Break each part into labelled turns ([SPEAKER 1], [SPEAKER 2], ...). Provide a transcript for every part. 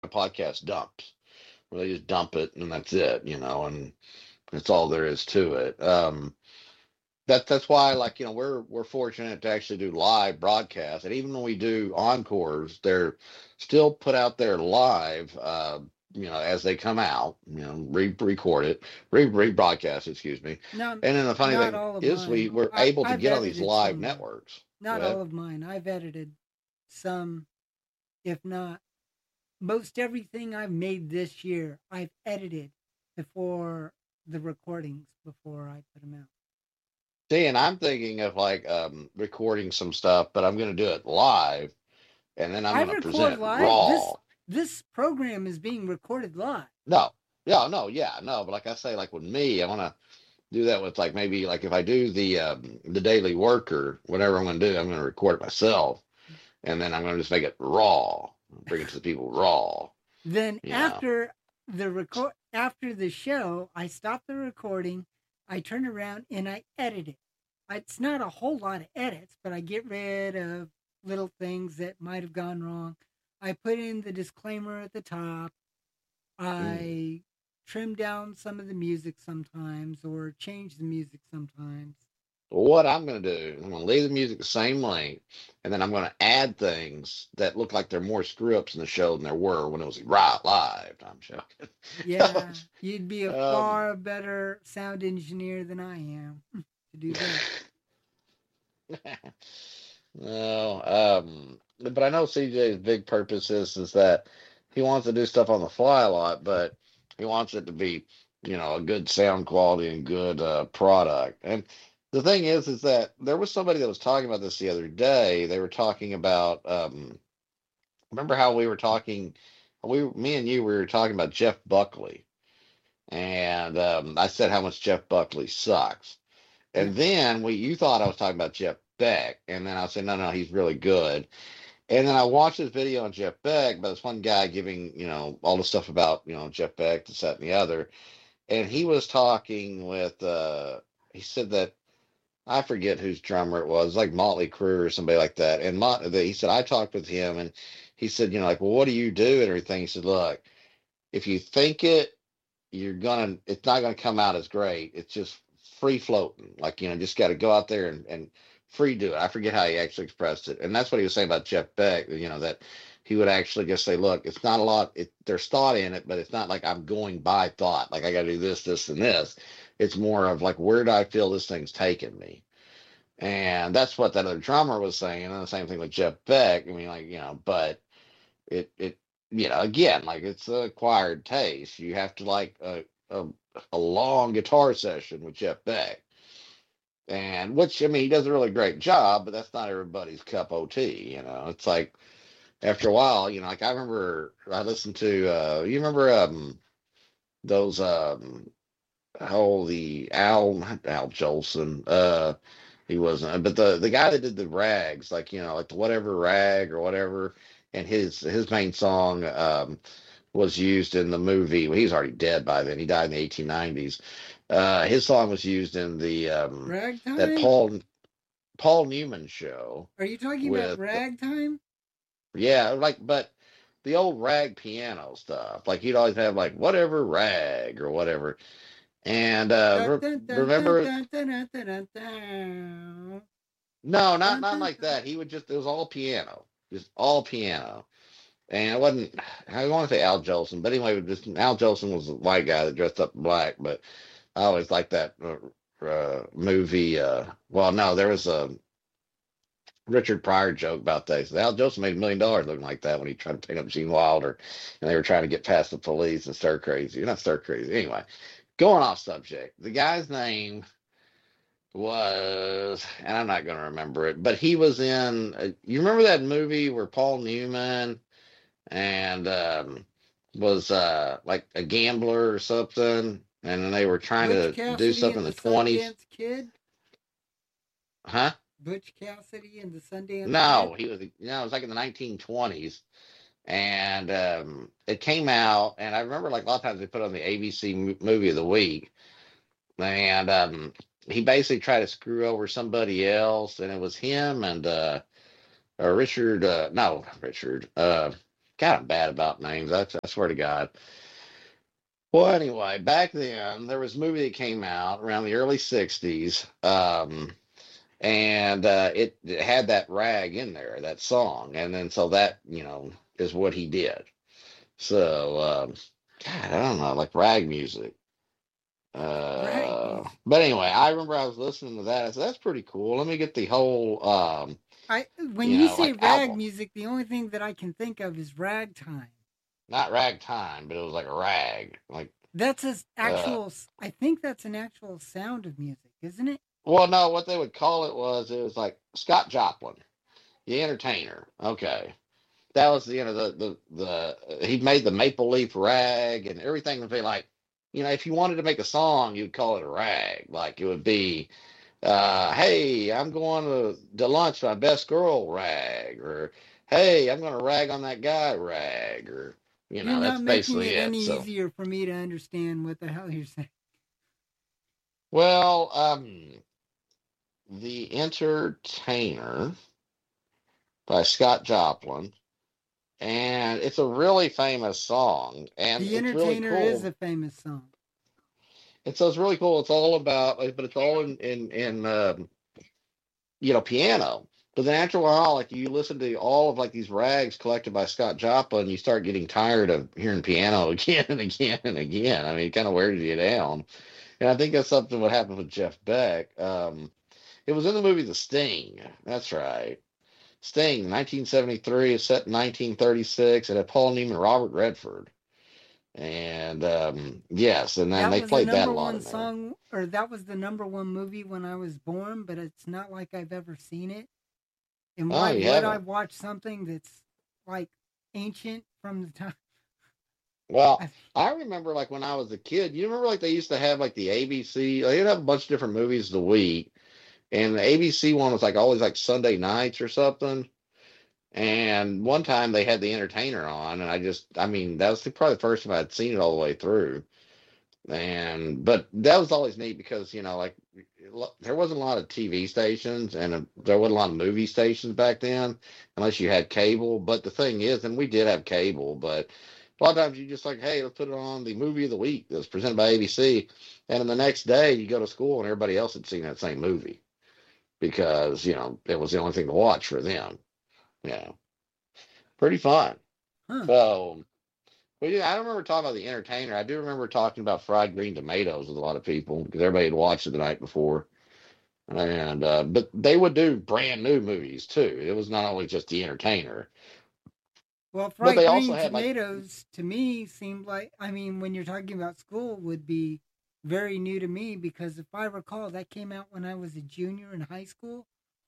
[SPEAKER 1] podcast dumps, where they just dump it and that's it, and that's all there is to it. That's why, like, we're fortunate to actually do live broadcasts, and even when we do encores, they're still put out there live. As they come out, record it, rebroadcast, excuse me.
[SPEAKER 2] No,
[SPEAKER 1] And then the funny
[SPEAKER 2] not
[SPEAKER 1] thing
[SPEAKER 2] all of
[SPEAKER 1] is, we
[SPEAKER 2] mine.
[SPEAKER 1] were able to
[SPEAKER 2] I've
[SPEAKER 1] get on these
[SPEAKER 2] edited
[SPEAKER 1] live
[SPEAKER 2] some though.
[SPEAKER 1] networks. Go
[SPEAKER 2] Not
[SPEAKER 1] ahead.
[SPEAKER 2] all of mine. I've edited some, if not most everything I've made this year. I've edited before the recordings before I put them out.
[SPEAKER 1] See, and I'm thinking of like recording some stuff, but I'm going to do it live, and then I'm
[SPEAKER 2] I
[SPEAKER 1] going to present
[SPEAKER 2] record
[SPEAKER 1] it
[SPEAKER 2] live.
[SPEAKER 1] raw.
[SPEAKER 2] This program is being recorded live.
[SPEAKER 1] No, yeah, no, yeah, no. But like I say, like with me, I want to do that with like maybe like if I do the Daily Worker, whatever I'm going to do, I'm going to record it myself, and then I'm going to just make it raw, bring it to the people raw.
[SPEAKER 2] Then
[SPEAKER 1] You know,
[SPEAKER 2] after the show, I stop the recording, I turn around and I edit it. It's not a whole lot of edits, but I get rid of little things that might have gone wrong. I put in the disclaimer at the top.
[SPEAKER 1] mm.
[SPEAKER 2] I trim down some of the music sometimes or change the music sometimes.
[SPEAKER 1] What I'm going to do, I'm going to leave the music the same length, and then I'm going to add things that look like they're more screw ups in the show than there were when it was right live. I'm joking.
[SPEAKER 2] Yeah, you'd be a
[SPEAKER 1] um,
[SPEAKER 2] far better sound engineer than I am to do that.
[SPEAKER 1] no, but I know CJ's big purpose is that he wants to do stuff on the fly a lot, but he wants it to be, a good sound quality and good product. And the thing is that there was somebody that was talking about this the other day. They were talking about, remember how we were talking, me and you, we were talking about Jeff Buckley, and I said how much Jeff Buckley sucks.
[SPEAKER 2] Yeah.
[SPEAKER 1] And then you thought I was talking about Jeff Beck, and then I said, no, no, he's really good. And then I watched this video on Jeff Beck, but this one guy giving, all the stuff about, Jeff Beck, this, that, and the other. And he was talking with, he said that, I forget whose drummer it was, like Motley Crue or somebody like that. And he said, I talked with him, and he said, like, well, what do you do and everything? He said, look, if you think it, it's not gonna come out as great. It's just free floating. Like, just got to go out there and free do it. I forget how he actually expressed it. And that's what he was saying about Jeff Beck, that he would actually just say, look, it's not a lot, there's thought in it, but it's not like I'm going by thought, like I got to do this, this, and this. It's more of like, where do I feel this thing's taking me? And that's what that other drummer was saying. And the same thing with Jeff Beck. I mean, like, but it again, like, it's an acquired taste. You have to like a long guitar session with Jeff Beck, and which, I mean, he does a really great job, but that's not everybody's cup of tea. It's like after a while, like I remember I listened to you remember those the Al, not Al Jolson, he wasn't, but the guy that did the rags, like, like the whatever rag or whatever, and his main song was used in the movie. Well, he's already dead by then. He died in the 1890s. His song was used in the that
[SPEAKER 2] Ragtime?
[SPEAKER 1] Paul Newman show
[SPEAKER 2] Are you talking about
[SPEAKER 1] with,
[SPEAKER 2] ragtime?
[SPEAKER 1] yeah, like, but the old rag piano stuff. Like, he'd always have like whatever rag or whatever. And
[SPEAKER 2] Dun, dun, dun, dun,
[SPEAKER 1] remember,
[SPEAKER 2] dun, dun, dun, dun, dun,
[SPEAKER 1] no, not
[SPEAKER 2] dun,
[SPEAKER 1] not
[SPEAKER 2] dun,
[SPEAKER 1] like
[SPEAKER 2] dun.
[SPEAKER 1] that. He would just, it was all piano, just all piano. And it wasn't, I want to say Al Jolson, but anyway, just Al Jolson was a white guy that dressed up in black. But I always liked that movie. Well, no, there was a Richard Pryor joke about that. He said, Al Jolson made $1 million looking like that when he tried to paint up Gene Wilder, and they were trying to get past the police and stir crazy. Not stir crazy. Anyway, going off subject. The guy's name was, and I'm not going to remember it, but he was in. You remember that movie where Paul Newman and was like a gambler or something, and then they were trying
[SPEAKER 2] Butch
[SPEAKER 1] to do
[SPEAKER 2] Cassidy
[SPEAKER 1] something
[SPEAKER 2] and
[SPEAKER 1] in
[SPEAKER 2] the
[SPEAKER 1] the 20s?
[SPEAKER 2] Sundance Kid?
[SPEAKER 1] Huh?
[SPEAKER 2] Butch Cassidy and the Sundance Kid?
[SPEAKER 1] No, he was. It was like in the 1920s, and it came out, and I remember like a lot of times they put on the ABC movie of the week, and he basically tried to screw over somebody else, and it was him and Richard. No, Richard. God, I'm bad about names. I swear to God. Well, anyway, back then there was a movie that came out around the early '60s, and it had that rag in there, that song, and then so that is what he did. So, God, I don't know, like rag music.
[SPEAKER 2] Rag music.
[SPEAKER 1] But anyway, I remember I was listening to that. I said, "That's pretty cool. Let me get the whole,
[SPEAKER 2] When you say
[SPEAKER 1] like
[SPEAKER 2] rag
[SPEAKER 1] album.
[SPEAKER 2] music, the only thing that I can think of is ragtime.
[SPEAKER 1] Not ragtime, but it was like a rag. Like,
[SPEAKER 2] That's an
[SPEAKER 1] uh,
[SPEAKER 2] actual. I think that's an actual sound of music, isn't it?
[SPEAKER 1] well, no, what they would call it was like Scott Joplin, the entertainer. Okay, that was the he made the maple leaf rag and everything would be like, if you wanted to make a song, you'd call it a rag. Like it would be, hey, I'm going to lunch, my best girl rag, or hey, I'm going to rag on that guy rag, or
[SPEAKER 2] You're not
[SPEAKER 1] that's
[SPEAKER 2] making
[SPEAKER 1] basically
[SPEAKER 2] it
[SPEAKER 1] it.
[SPEAKER 2] any
[SPEAKER 1] So,
[SPEAKER 2] easier for me to understand what the hell you're saying.
[SPEAKER 1] well, the entertainer by Scott Joplin, and it's a really famous song, and
[SPEAKER 2] The
[SPEAKER 1] it's really
[SPEAKER 2] Entertainer is
[SPEAKER 1] cool.
[SPEAKER 2] a famous song.
[SPEAKER 1] And so it's really cool. It's all about, but it's all in piano. But then after a while, like you listen to all of like these rags collected by Scott Joplin, you start getting tired of hearing piano again and again and again. I mean, it kind of wears you down. And I think that's something what happened with Jeff Beck. It was in the movie The Sting. That's right. Sting, 1973, is set in 1936. It had Paul Newman, Robert Redford. And yes, and then
[SPEAKER 2] That
[SPEAKER 1] they
[SPEAKER 2] was the
[SPEAKER 1] played that a
[SPEAKER 2] number
[SPEAKER 1] lot
[SPEAKER 2] one
[SPEAKER 1] in there.
[SPEAKER 2] song, or that was the number one movie when I was born, but it's not like I've ever seen it. And
[SPEAKER 1] Oh,
[SPEAKER 2] why
[SPEAKER 1] you
[SPEAKER 2] would I
[SPEAKER 1] haven't?
[SPEAKER 2] watch something that's like ancient from the time?
[SPEAKER 1] Well,
[SPEAKER 2] I,
[SPEAKER 1] I remember like when I was a kid, you remember like they used to have like the ABC, they'd have a bunch of different movies a week, and the ABC one was like always like Sunday nights or something. And one time they had the entertainer on, and I mean, that was probably the first time I'd seen it all the way through. And but that was always neat because like there wasn't a lot of TV stations and there wasn't a lot of movie stations back then unless you had cable. But the thing is, and we did have cable, but a lot of times you just like, hey, let's put it on the movie of the week that's presented by ABC, and then the next day you go to school and everybody else had seen that same movie because it was the only thing to watch for them. Yeah, pretty fun.
[SPEAKER 2] huh.
[SPEAKER 1] So. Well, yeah, I don't remember talking about the entertainer. I do remember talking about fried green tomatoes with a lot of people because everybody had watched it the night before. And but they would do brand new movies too. It was not only just the entertainer,
[SPEAKER 2] Well,
[SPEAKER 1] but
[SPEAKER 2] fried
[SPEAKER 1] they also
[SPEAKER 2] green
[SPEAKER 1] had like,
[SPEAKER 2] tomatoes to me seemed like, I mean, when you're talking about school, would be very new to me because if I recall, that came out when I was a junior in high school.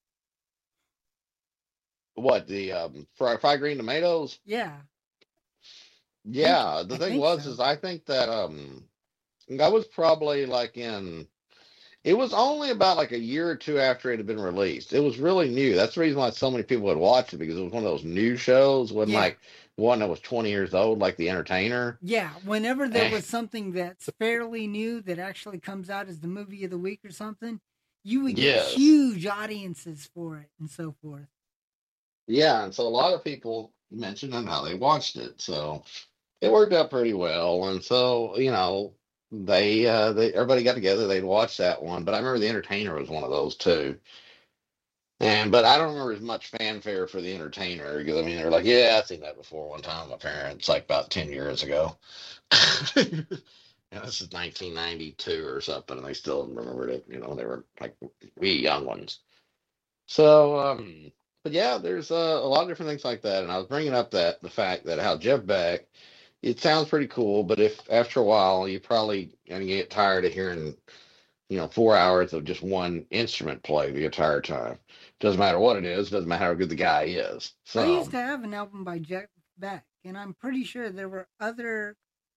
[SPEAKER 1] what, the fried green tomatoes.
[SPEAKER 2] Yeah,
[SPEAKER 1] Yeah, the
[SPEAKER 2] I
[SPEAKER 1] thing
[SPEAKER 2] think
[SPEAKER 1] was is
[SPEAKER 2] so.
[SPEAKER 1] I think that I was probably like in. It was only about like a year or two after it had been released. It was really new. That's the reason why so many people would watch it because it was one of those new shows. It wasn't
[SPEAKER 2] Yeah,
[SPEAKER 1] like one that was 20 years old like The Entertainer.
[SPEAKER 2] yeah. Whenever there
[SPEAKER 1] And
[SPEAKER 2] was something that's fairly new that actually comes out as the movie of the week or something, you would get
[SPEAKER 1] yes.
[SPEAKER 2] huge audiences for it and so forth.
[SPEAKER 1] Yeah, and so a lot of people mentioned and how they watched it. So it worked out pretty well. And so, they everybody got together, they'd watch that one. But I remember The Entertainer was one of those too. And but I don't remember as much fanfare for The Entertainer because I mean they're like, yeah, I've seen that before one time with my parents, like about 10 years ago. And this is 1992 or something, and they still remembered it. They were like we young ones. So, but yeah, there's a lot of different things like that. And I was bringing up that the fact that how Jeff Beck, it sounds pretty cool, but if after a while you probably gonna get tired of hearing, 4 hours of just one instrument play the entire time. Doesn't matter what it is, doesn't matter how good the guy is.
[SPEAKER 2] I used
[SPEAKER 1] So
[SPEAKER 2] to have an album by Jeff Beck, and I'm pretty sure there were other,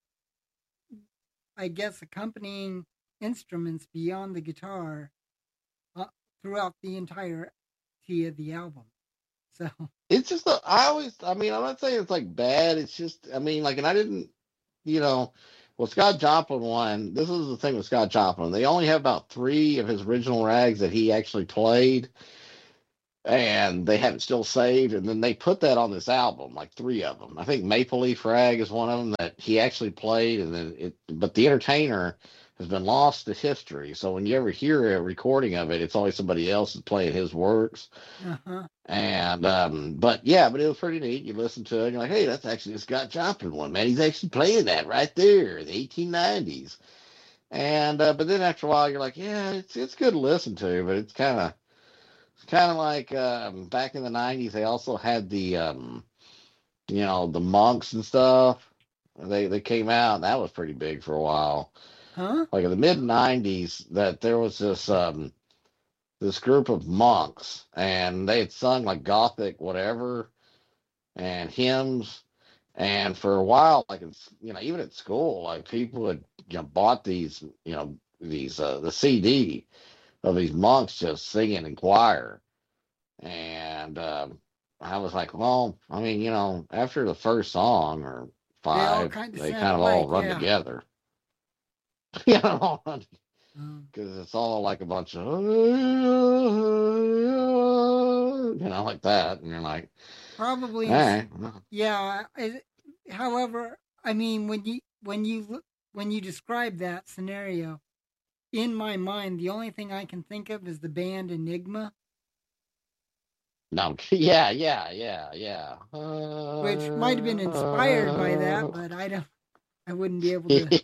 [SPEAKER 2] I guess, accompanying instruments beyond the guitar uh, throughout the entirety of the album. So,
[SPEAKER 1] it's just I mean, I'm not saying it's like bad. It's just, I mean, like, and I didn't, you know, well, Scott Joplin one. This is the thing with Scott Joplin. They only have about three of his original rags that he actually played. and they had it still saved, and then they put that on this album, like three of them. I think Maple Leaf Rag is one of them that he actually played, and then but the Entertainer has been lost to history. So when you ever hear a recording of it, it's always somebody else is playing his works.
[SPEAKER 2] Uh-huh.
[SPEAKER 1] And but yeah, but it was pretty neat. You listen to it, and you're like, hey, that's actually the Scott Joplin one, man. He's actually playing that right there, the 1890s. And but then after a while, you're like, yeah, it's good to listen to, but it's kind of like back in the '90s. They also had the the monks and stuff. They came out, and that was pretty big for a while.
[SPEAKER 2] Huh?
[SPEAKER 1] Like in the mid '90s, that there was this group of monks, and they had sung like gothic whatever and hymns. And for a while, like it's even at school, like people had bought these these the CD of these monks just singing in choir. And I was like, well, I mean, after the first song or
[SPEAKER 2] They all
[SPEAKER 1] five,
[SPEAKER 2] kind of
[SPEAKER 1] they
[SPEAKER 2] sound
[SPEAKER 1] kind of all
[SPEAKER 2] alike,
[SPEAKER 1] run
[SPEAKER 2] yeah.
[SPEAKER 1] together. You know,
[SPEAKER 2] Um,
[SPEAKER 1] because it's all like a bunch of, like that. And you're like,
[SPEAKER 2] Probably,
[SPEAKER 1] all right.
[SPEAKER 2] yeah. However, I mean, when you describe that scenario, in my mind, the only thing I can think of is the band Enigma,
[SPEAKER 1] No, yeah, yeah, yeah, yeah.
[SPEAKER 2] which might have been inspired by that, but I wouldn't be able to.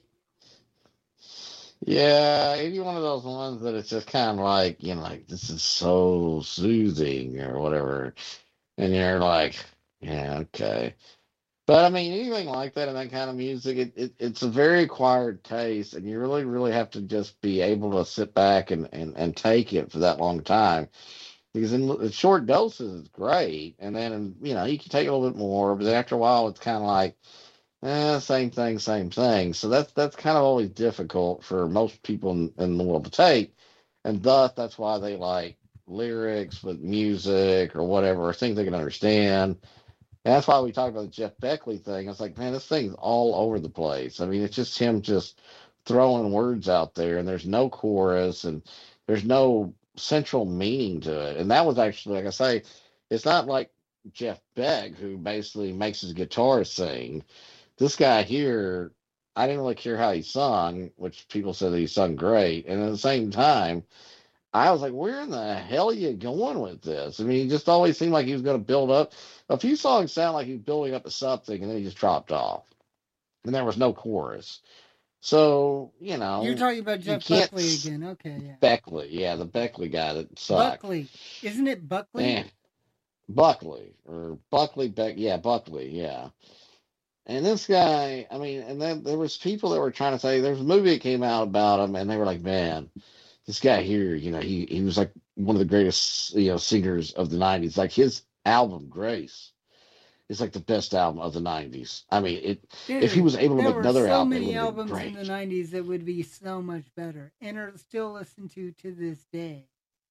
[SPEAKER 1] Yeah, any one of those ones that it's just kind of like, like this is so soothing or whatever. And you're like, yeah, okay. But I mean, anything like that and that kind of music, it's a very acquired taste, and you really, really have to just be able to sit back and take it for that long time. Because in short doses, it's great, and then you can take a little bit more, but then after a while, it's kind of like, same thing, same thing. So that's kind of always difficult for most people in the world to take, and thus that's why they like lyrics with music or whatever, or things they can understand. And that's why we talked about the Jeff Beckley thing. It's like, man, this thing's all over the place. I mean, it's just him just throwing words out there, and there's no chorus, and there's no central meaning to it. And that was actually, like I say, it's not like Jeff Beck, who basically makes his guitar sing. This guy here, I didn't really care how he sung, which people said that he sung great. And at the same time, I was like, where in the hell are you going with this? I mean, he just always seemed like he was going to build up. A few songs sound like he was building up to something, and then he just dropped off. And there was no chorus. So,
[SPEAKER 2] You're talking about
[SPEAKER 1] you
[SPEAKER 2] Jeff
[SPEAKER 1] can't.
[SPEAKER 2] Buckley again. Okay, yeah.
[SPEAKER 1] Beckley, yeah, the Beckley guy that sucked.
[SPEAKER 2] Buckley. Isn't it Buckley?
[SPEAKER 1] And Buckley, or Buckley, yeah, Buckley, yeah. And this guy, I mean, and then there was people that were trying to say, there was a movie that came out about him, and they were like, man, this guy here, he was like one of the greatest, singers of the '90s. Like his album Grace is like the best album of the '90s. I mean, if he
[SPEAKER 2] Dude,
[SPEAKER 1] was able to
[SPEAKER 2] there
[SPEAKER 1] make
[SPEAKER 2] were
[SPEAKER 1] another
[SPEAKER 2] so
[SPEAKER 1] album, it
[SPEAKER 2] many
[SPEAKER 1] would have been
[SPEAKER 2] albums in the
[SPEAKER 1] great.
[SPEAKER 2] 90s that would be so much better and are still listened to this day.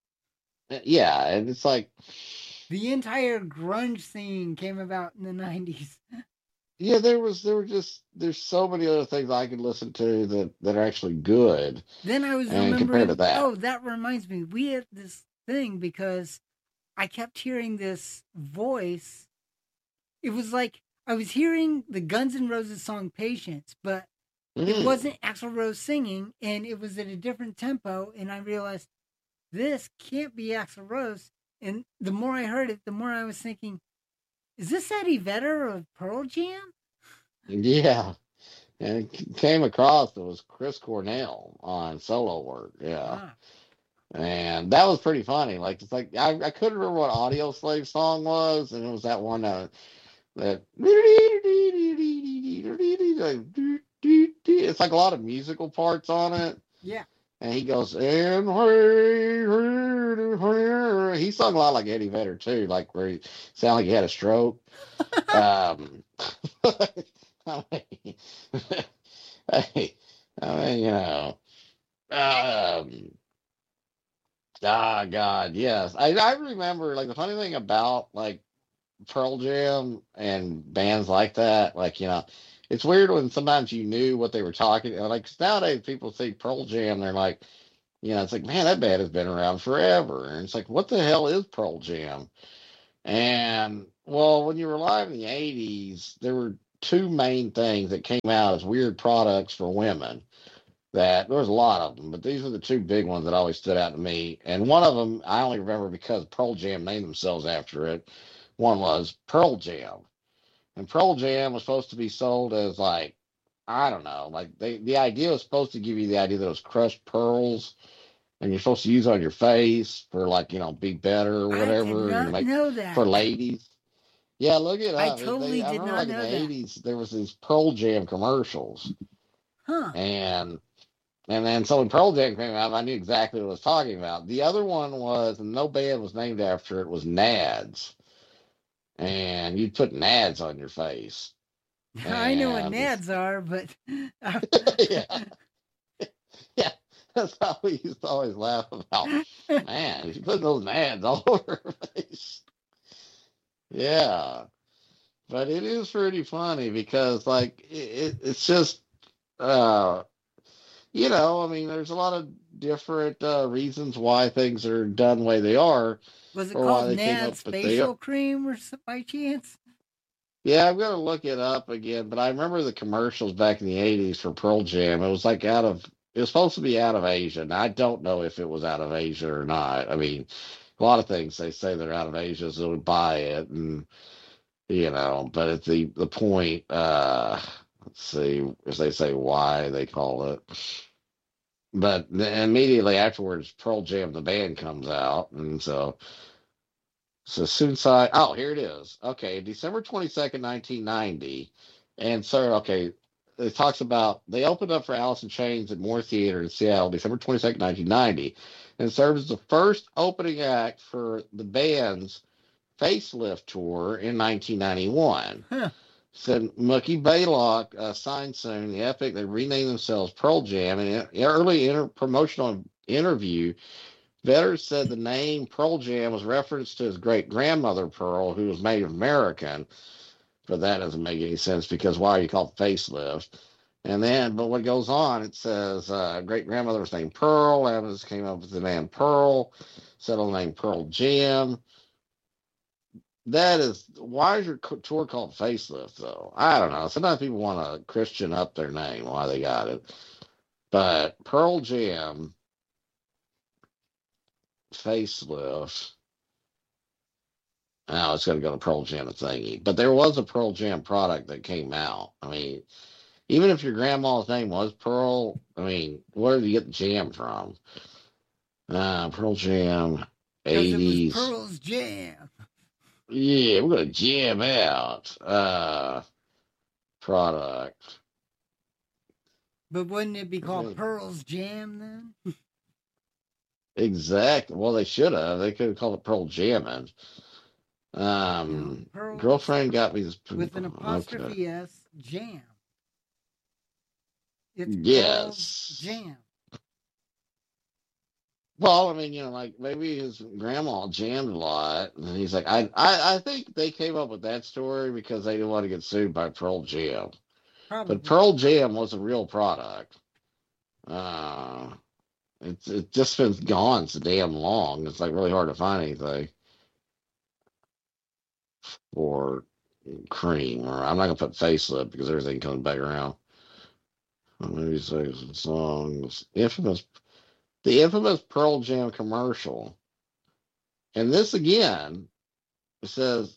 [SPEAKER 1] Yeah, and it's like,
[SPEAKER 2] The entire grunge scene came about in the 90s.
[SPEAKER 1] yeah, there's so many other things I could listen to that are actually good,
[SPEAKER 2] Then I was
[SPEAKER 1] and compared to
[SPEAKER 2] remembering,
[SPEAKER 1] that,
[SPEAKER 2] oh, that reminds me, we had this thing because I kept hearing this voice. It was like I was hearing the Guns N' Roses song Patience, but it
[SPEAKER 1] mm,
[SPEAKER 2] wasn't Axl Rose singing and it was at a different tempo. And I realized this can't be Axl Rose. And the more I heard it, the more I was thinking, is this Eddie Vedder of Pearl Jam?
[SPEAKER 1] yeah. And it came across it was Chris Cornell on solo work, yeah.
[SPEAKER 2] Ah,
[SPEAKER 1] And that was pretty funny. Like it's like I couldn't remember what Audio Slave song was, and it was that one that it's like a lot of musical parts on it.
[SPEAKER 2] yeah.
[SPEAKER 1] And he goes, and he sung a lot like Eddie Vedder too, like where he sounded like he had a stroke. Um, I mean, hey, I mean, um, God, yes. I remember like the funny thing about like Pearl Jam and bands like that, like it's weird when sometimes you knew what they were talking. Like 'cause nowadays, people say Pearl Jam, they're like, It's like, man, that band has been around forever. And it's like, what the hell is Pearl Jam? And well, when you were alive in the 80s, there were two main things that came out as weird products for women. That there was a lot of them, but these were the two big ones that always stood out to me. And one of them I only remember because Pearl Jam named themselves after it. One was Pearl Jam, and Pearl Jam was supposed to be sold as like, I don't know, like the idea was supposed to give you the idea that it was crushed pearls, and you're supposed to use it on your face for like be better or
[SPEAKER 2] I did
[SPEAKER 1] whatever, and
[SPEAKER 2] not
[SPEAKER 1] like
[SPEAKER 2] know
[SPEAKER 1] for
[SPEAKER 2] that.
[SPEAKER 1] ladies. Yeah, look it
[SPEAKER 2] I
[SPEAKER 1] up.
[SPEAKER 2] totally
[SPEAKER 1] I
[SPEAKER 2] did
[SPEAKER 1] remember
[SPEAKER 2] not
[SPEAKER 1] like in
[SPEAKER 2] know
[SPEAKER 1] the
[SPEAKER 2] that.
[SPEAKER 1] '80s there was these Pearl Jam commercials,
[SPEAKER 2] Huh.
[SPEAKER 1] and then so when Pearl Jam came out, I knew exactly what I was talking about. The other one was, and no band was named after it, was Nads, and you'd put Nads on your face,
[SPEAKER 2] I know what
[SPEAKER 1] and
[SPEAKER 2] nads are, but
[SPEAKER 1] yeah, yeah, that's how we used to always laugh about. Man, if you put those Nads all over her face, yeah. But it is pretty funny because like it's just uh I mean, there's a lot of different reasons why things are done the way they are,
[SPEAKER 2] was it
[SPEAKER 1] or why
[SPEAKER 2] called
[SPEAKER 1] they came
[SPEAKER 2] Nad
[SPEAKER 1] up. But they,
[SPEAKER 2] facial cream or by chance?
[SPEAKER 1] yeah, I'm gonna look it up again. But I remember the commercials back in the '80s for Pearl Jam. It was like it was supposed to be out of Asia. And I don't know if it was out of Asia or not. I mean, a lot of things they say they're out of Asia, so we buy it, and but at the point, let's see, if they say why they call it. But immediately afterwards, Pearl Jam, the band, comes out. And so Suicide, oh, here it is. Okay, December 22nd, 1990. And so, okay, it talks about they opened up for Alice in Chains at Moore Theater in Seattle, December 22nd, 1990, and served as the first opening act for the band's facelift tour in 1991.
[SPEAKER 2] Huh.
[SPEAKER 1] Said Mookie Baylock signed soon. The Epic, they renamed themselves Pearl Jam. In an early promotional interview, Vedder said the name Pearl Jam was reference to his great grandmother Pearl, who was Native American. But that doesn't make any sense because why are you called facelift? And then, but what goes on, it says great grandmother was named Pearl. Evans came up with the name Pearl, settled the name Pearl Jam. That is, why is your tour called Facelift, though? I don't know. Sometimes people want to Christian up their name, why they got it. But Pearl Jam Facelift. Now it's going to go to Pearl Jam thingy. But there was a Pearl Jam product that came out. I mean, even if your grandma's name was Pearl, I mean, where did you get the jam from? Pearl Jam
[SPEAKER 2] Because it was
[SPEAKER 1] 80s.
[SPEAKER 2] Pearl's Jam.
[SPEAKER 1] Yeah, we're going to jam out. Product.
[SPEAKER 2] But wouldn't it be called Pearl's Jam then?
[SPEAKER 1] Exactly. Well, they should have. They could have called it Pearl Jammin'. Girlfriend got me this.
[SPEAKER 2] With an apostrophe S, Jam. It's
[SPEAKER 1] Yes.
[SPEAKER 2] Jam.
[SPEAKER 1] Well, I mean, like maybe his grandma jammed a lot, and he's like, I think they came up with that story because they didn't want to get sued by Pearl Jam.
[SPEAKER 2] Probably.
[SPEAKER 1] But Pearl Jam was a real product. It's just been gone so damn long. It's like really hard to find anything for cream. Or I'm not gonna put facelift because everything comes back around. Maybe say some songs. The infamous Pearl Jam commercial. And this again, it says,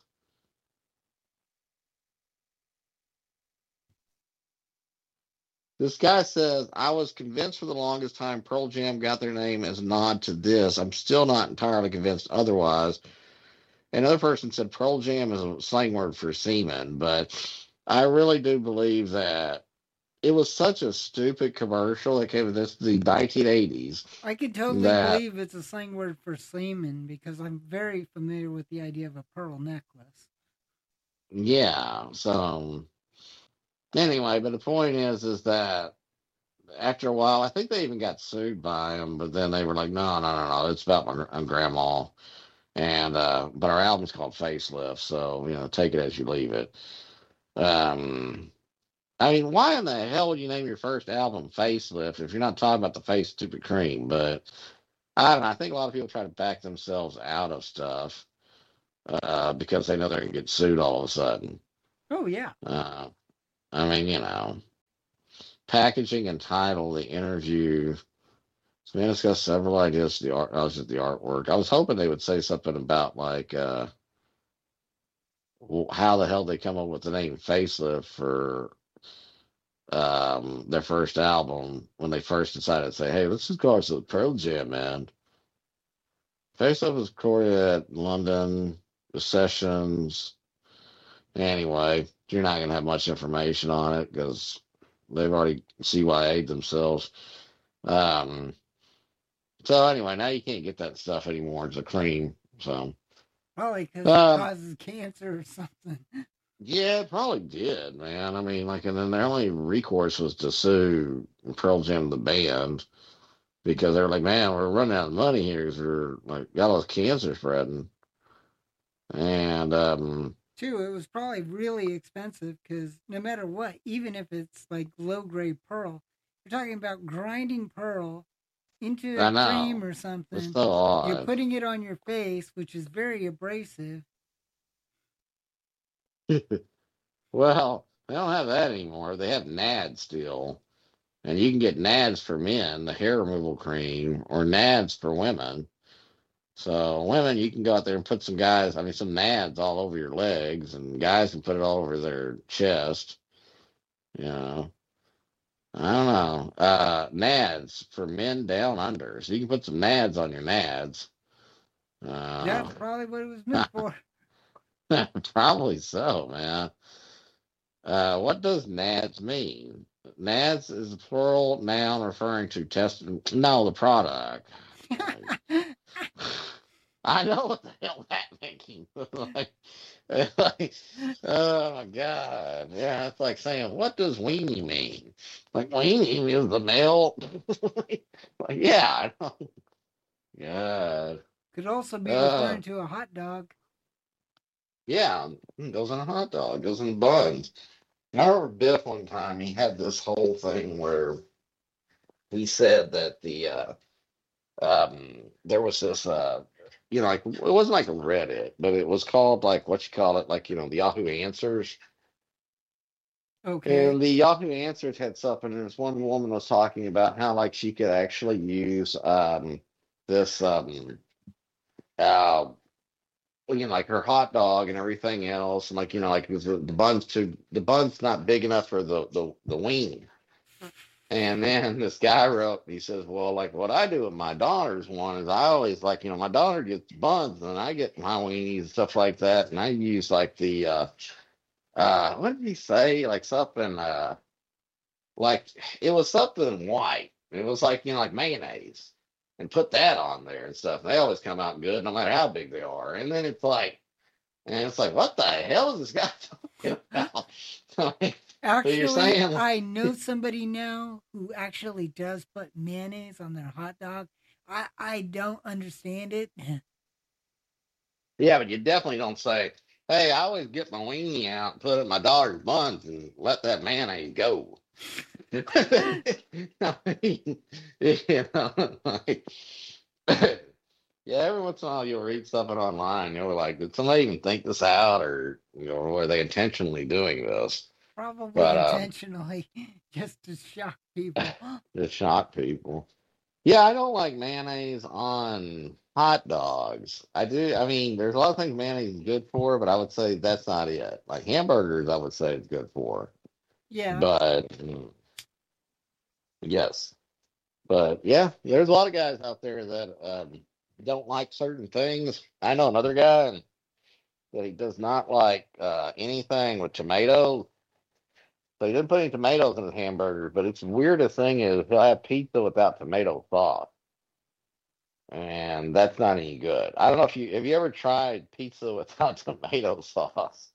[SPEAKER 1] this guy says, I was convinced for the longest time Pearl Jam got their name as a nod to this. I'm still not entirely convinced otherwise. Another person said Pearl Jam is a slang word for semen, but I really do believe that it was such a stupid commercial that came with this the 1980s.
[SPEAKER 2] I could totally believe it's a slang word for semen because I'm very familiar with the idea of a pearl necklace.
[SPEAKER 1] Yeah. So anyway, but the point is that after a while, I think they even got sued by him, but then they were like, no, it's about my grandma. And but our album's called Facelift, so take it as you leave it. I mean, why in the hell would you name your first album Facelift if you're not talking about the face stupid cream? But I don't know. I think a lot of people try to back themselves out of stuff because they know they're going to get sued all of a sudden.
[SPEAKER 2] Oh yeah.
[SPEAKER 1] I mean, packaging and title, the interview. So we discussed several ideas to the art. I was just the artwork. I was hoping they would say something about like how the hell they come up with the name Facelift for their first album when they first decided to say, "Hey, let's just call ourselves Pearl Jam, man." Facelift was recorded at London, the sessions. Anyway, you're not gonna have much information on it because they've already CYA'd themselves. Um, so anyway, now you can't get that stuff anymore. It's a cream. So
[SPEAKER 2] Probably because it causes cancer or something.
[SPEAKER 1] yeah, it probably did, man. I mean, like, and then their only recourse was to sue Pearl Jam, the band, because they were like, man, we're running out of money here because we're like got all this cancer spreading. And
[SPEAKER 2] Too, it was probably really expensive because no matter what, even if it's like low grade pearl, you're talking about grinding pearl into
[SPEAKER 1] I
[SPEAKER 2] a cream
[SPEAKER 1] know
[SPEAKER 2] or
[SPEAKER 1] it's
[SPEAKER 2] something.
[SPEAKER 1] so
[SPEAKER 2] You're
[SPEAKER 1] odd.
[SPEAKER 2] putting it on your face, which is very abrasive.
[SPEAKER 1] Well, they don't have that anymore. They have NAD still. And you can get NADS for men, the hair removal cream, or NADS for women. So women, you can go out there and put some some NADS all over your legs, and guys can put it all over their chest. You know, I don't know. NADS for men down under. So you can put some NADS on your NADS.
[SPEAKER 2] That's probably what it was meant for.
[SPEAKER 1] Probably so, man. What does NADS mean? NADS is a plural noun referring to no, the product. I know what the hell that making. like, oh my god. Yeah, it's like saying, what does weenie mean? Like weenie is the male. like, yeah, I know. God.
[SPEAKER 2] Could also be referring to a hot dog.
[SPEAKER 1] Yeah, goes in a hot dog, goes in buns. I remember Biff one time, he had this whole thing where he said that there was this like it wasn't like a Reddit, but it was called like what you call it, like the Yahoo Answers.
[SPEAKER 2] Okay.
[SPEAKER 1] And the Yahoo Answers had something, and this one woman was talking about how like she could actually use this uh like her hot dog and everything else, and like like the bun's not big enough for the wing. And then this guy wrote, he says, well, like what I do with my daughter's one is I always like, my daughter gets buns and I get my weenies and stuff like that. And I use like what did he say? Like something, like it was something white. It was like, like mayonnaise and put that on there and stuff. They always come out good no matter how big they are. And it's like, what the hell is this guy talking about? So you're
[SPEAKER 2] Actually,
[SPEAKER 1] saying,
[SPEAKER 2] I know somebody now who actually does put mayonnaise on their hot dog. I don't understand it.
[SPEAKER 1] yeah, but you definitely don't say, hey, I always get my weenie out and put it in my daughter's buns and let that mayonnaise go. I mean, like, yeah, every once in a while you'll read something online, you're like, did somebody even think this out, or were they intentionally doing this?
[SPEAKER 2] Probably
[SPEAKER 1] But
[SPEAKER 2] intentionally, just to shock people.
[SPEAKER 1] to shock people. Yeah, I don't like mayonnaise on hot dogs. I do. I mean, there's a lot of things mayonnaise is good for, but I would say that's not it. Like hamburgers, I would say it's good for.
[SPEAKER 2] Yeah.
[SPEAKER 1] But yes, but yeah, there's a lot of guys out there that don't like certain things. I know another guy that he does not like anything with tomatoes. So he didn't put any tomatoes in his hamburgers. But it's the weirdest thing is he'll have pizza without tomato sauce, and that's not any good. I don't know if you ever tried pizza without tomato sauce.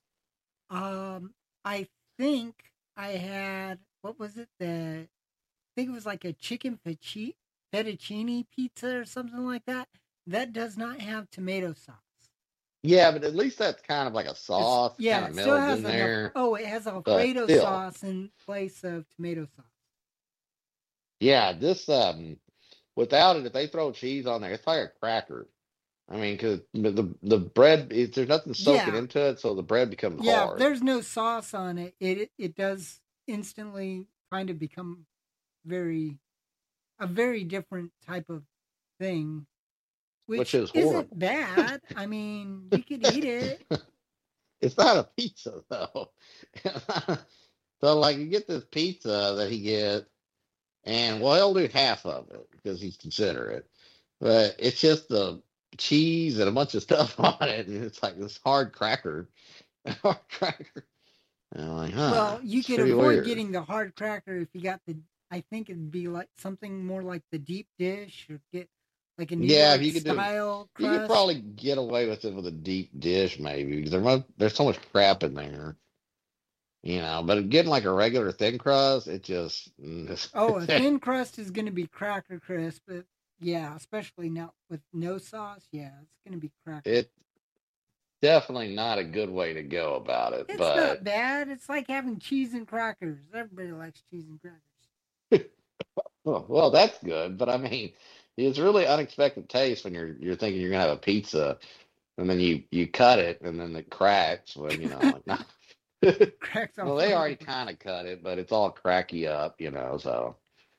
[SPEAKER 2] I think I had what was it? I think it was like a chicken fettuccine pizza or something like that. That does not have tomato sauce.
[SPEAKER 1] Yeah, but at least that's kind of like a
[SPEAKER 2] It's
[SPEAKER 1] sauce, kind
[SPEAKER 2] yeah,
[SPEAKER 1] of
[SPEAKER 2] it still
[SPEAKER 1] melds
[SPEAKER 2] has
[SPEAKER 1] in
[SPEAKER 2] an
[SPEAKER 1] there.
[SPEAKER 2] it has
[SPEAKER 1] But
[SPEAKER 2] Alfredo
[SPEAKER 1] still,
[SPEAKER 2] sauce in place of tomato sauce.
[SPEAKER 1] yeah, this without it, if they throw cheese on there, it's like a cracker. I mean, because the bread, there's nothing soaking
[SPEAKER 2] Yeah,
[SPEAKER 1] into it, so the bread becomes
[SPEAKER 2] yeah. If
[SPEAKER 1] hard.
[SPEAKER 2] there's no sauce on it, it does instantly kind of become very a very different type of thing,
[SPEAKER 1] Which
[SPEAKER 2] which
[SPEAKER 1] is
[SPEAKER 2] isn't
[SPEAKER 1] horrible.
[SPEAKER 2] bad. I mean, you could eat it.
[SPEAKER 1] It's not a pizza though. So like you get this pizza that he gets, and well, he'll do half of it because he's considerate. But it's just the cheese and a bunch of stuff on it, and it's like this hard cracker, hard cracker. And I'm like, huh,
[SPEAKER 2] Well, you
[SPEAKER 1] it's
[SPEAKER 2] could
[SPEAKER 1] pretty
[SPEAKER 2] avoid
[SPEAKER 1] weird.
[SPEAKER 2] getting the hard cracker if you got the. I think it'd be like something more like the deep dish, or get like a New
[SPEAKER 1] Yeah, if
[SPEAKER 2] York
[SPEAKER 1] you could do,
[SPEAKER 2] style
[SPEAKER 1] you could
[SPEAKER 2] crust.
[SPEAKER 1] probably get away with it with a deep dish maybe because there's so much crap in there. But getting like a regular thin crust, it just
[SPEAKER 2] Oh, a thin crust is going to be cracker crisp, but yeah, especially now with no sauce. Yeah, it's going to be cracker.
[SPEAKER 1] it's definitely not a good way to go about it.
[SPEAKER 2] It's not
[SPEAKER 1] But
[SPEAKER 2] bad. It's like having cheese and crackers. Everybody likes cheese and crackers.
[SPEAKER 1] well, that's good. But I mean, it's really unexpected taste when you're thinking you're gonna have a pizza and then you cut it and then it cracks when like no.
[SPEAKER 2] Cracks
[SPEAKER 1] Well,
[SPEAKER 2] off
[SPEAKER 1] they
[SPEAKER 2] all
[SPEAKER 1] already
[SPEAKER 2] over.
[SPEAKER 1] kind of cut it, but it's all cracky up. So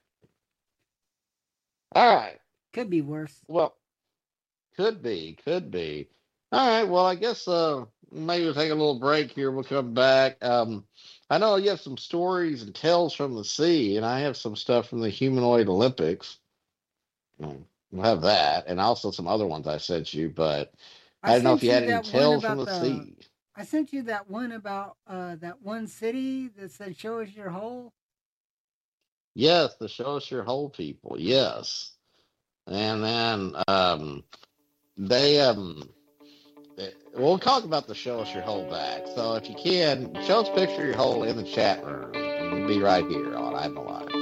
[SPEAKER 1] all right.
[SPEAKER 2] Could be worse.
[SPEAKER 1] Well, could be. All right. Well, I guess maybe we'll take a little break here. We'll come back. I know you have some stories and tales from the sea, and I have some stuff from the humanoid Olympics. We'll have that, and also some other ones I sent you, but
[SPEAKER 2] I
[SPEAKER 1] I don't know if
[SPEAKER 2] sent
[SPEAKER 1] you
[SPEAKER 2] you
[SPEAKER 1] had any
[SPEAKER 2] that one
[SPEAKER 1] tales from
[SPEAKER 2] about
[SPEAKER 1] the
[SPEAKER 2] the.
[SPEAKER 1] sea.
[SPEAKER 2] I sent you that one about that one city that said "Show us your hole."
[SPEAKER 1] Yes, the show us your whole people. Yes, and then they we'll talk about the show us your whole back. So if you can, show us a picture of your hole in the chat room. We'll be right here on I'm Alive.